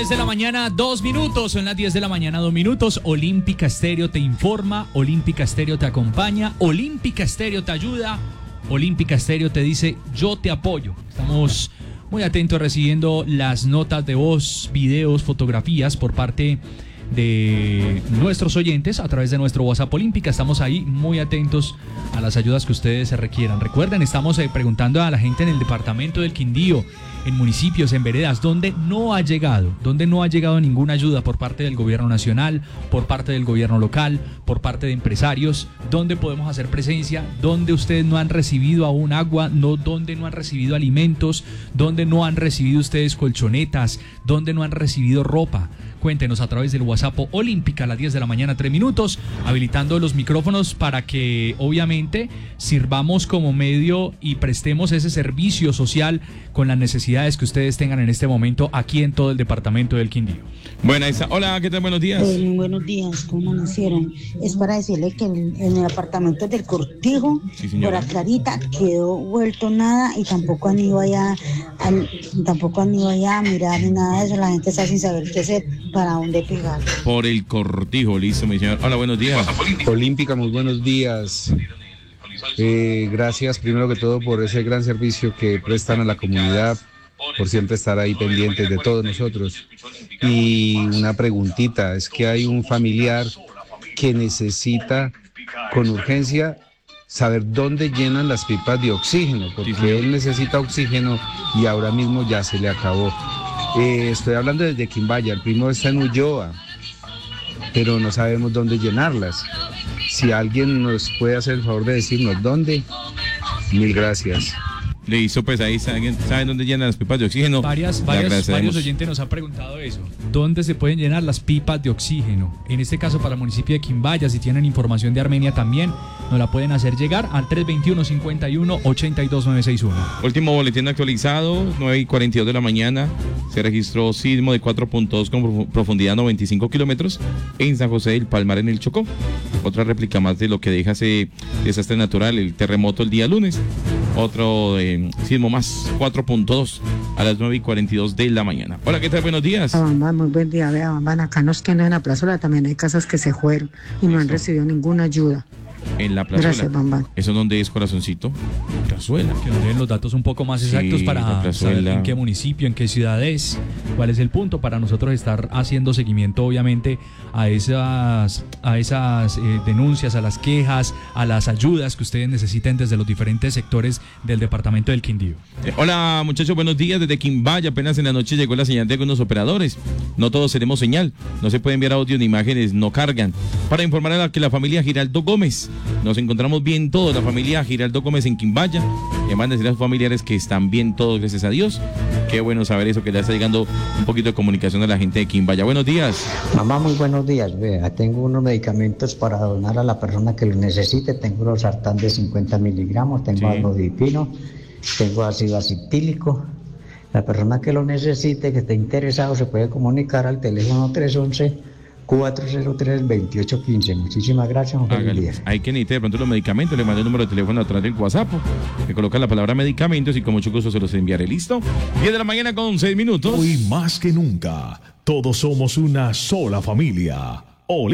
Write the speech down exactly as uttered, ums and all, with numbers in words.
diez de la mañana, dos minutos. Son las diez de la mañana, dos minutos. Olímpica Estéreo te informa, Olímpica Estéreo te acompaña, Olímpica Estéreo te ayuda, Olímpica Estéreo te dice yo te apoyo. Estamos muy atentos recibiendo las notas de voz, videos, fotografías por parte de nuestros oyentes a través de nuestro WhatsApp Olímpica. Estamos ahí muy atentos a las ayudas que ustedes se requieran. Recuerden, estamos eh, preguntando a la gente en el departamento del Quindío, en municipios, en veredas, donde no ha llegado, donde no ha llegado ninguna ayuda por parte del gobierno nacional, por parte del gobierno local, por parte de empresarios, donde podemos hacer presencia, donde ustedes no han recibido aún agua, no, donde no han recibido alimentos, donde no han recibido ustedes colchonetas, donde no han recibido ropa. Cuéntenos a través del WhatsApp Olímpica a las diez de la mañana, tres minutos, habilitando los micrófonos para que obviamente sirvamos como medio y prestemos ese servicio social con las necesidades que ustedes tengan en este momento aquí en todo el departamento del Quindío. Bueno, Isa, hola, ¿qué tal? Buenos días. Eh, buenos días, ¿cómo amanecieron? Es para decirle que en, en el apartamento del Cortijo, sí, por la Clarita, quedó vuelto nada y tampoco han ido allá, al, tampoco han ido allá a mirar ni nada de eso. La gente está sin saber qué hacer, para dónde pegar. Por el Cortijo, listo, mi señor. Hola, buenos días. Olímpica, muy buenos días. Eh, gracias primero que todo por ese gran servicio que prestan a la comunidad, por siempre estar ahí pendientes de todos nosotros. Y una preguntita, es que hay un familiar que necesita con urgencia saber dónde llenan las pipas de oxígeno, porque él necesita oxígeno y ahora mismo ya se le acabó. Eh, estoy hablando desde Quimbaya, el primo está en Ulloa, pero no sabemos dónde llenarlas. Si alguien nos puede hacer el favor de decirnos dónde, mil gracias. Listo, pues ahí saben, ¿saben dónde llenan las pipas de oxígeno? Varias, varias, varios oyentes nos han preguntado eso. ¿Dónde se pueden llenar las pipas de oxígeno? En este caso para el municipio de Quimbaya, si tienen información de Armenia también, nos la pueden hacer llegar al tres veintiuno, cincuenta y uno, ochenta y dos, novecientos sesenta y uno. Último boletín actualizado, nueve y cuarenta y dos de la mañana. Se registró sismo de cuatro punto dos con profundidad noventa y cinco kilómetros en San José del Palmar, en el Chocó. Otra réplica más de lo que deja ese desastre natural, el terremoto el día lunes. Otro eh, sismo más, cuatro punto dos a las nueve y cuarenta y dos de la mañana. Hola, ¿qué tal? Buenos días. Bambán, muy buen día. Vea, Bambán, acá nos quedan en la plazuela, también hay casas que se fueron y no han recibido ninguna ayuda. En la plazuela. Gracias, Bambán. ¿Eso dónde es, corazoncito? Plazuela. Que nos den los datos un poco más exactos, sí, para saber en qué municipio, en qué ciudad es, cuál es el punto, para nosotros estar haciendo seguimiento, obviamente, a esas, a esas eh, denuncias, a las quejas, a las ayudas que ustedes necesiten desde los diferentes sectores del departamento del Quindío. Eh, hola, muchachos, buenos días. Desde Quimbaya, apenas en la noche llegó la señal de algunos operadores. No todos tenemos señal. No se puede enviar audio ni imágenes, no cargan. Para informar a la, que la familia Giraldo Gómez, nos encontramos bien todos, la familia Giraldo Gómez en Quimbaya. Y además decir a los familiares que están bien todos, gracias a Dios. Qué bueno saber eso, que le está llegando un poquito de comunicación a la gente de Quimbaya. Buenos días. Mamá, muy buenos días. Vea, tengo unos medicamentos para donar a la persona que los necesite. Tengo los sartán de cincuenta miligramos, tengo sí. Algodipino, tengo ácido acetílico. La persona que lo necesite, que esté interesado, se puede comunicar al teléfono tres once, cuatro cero tres, veintiocho quince. Muchísimas gracias. Hay que necesitar de pronto los medicamentos, le mando el número de teléfono atrás del WhatsApp, me coloca la palabra medicamentos y con mucho gusto se los enviaré. ¿Listo? diez de la mañana con seis minutos. Hoy más que nunca, todos somos una sola familia.